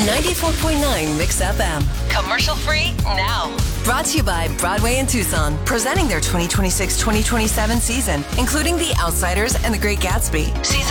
94.9 Mix FM. Commercial free now. Brought to you by Broadway in Tucson, presenting their 2026-2027 season, including The Outsiders and The Great Gatsby. Season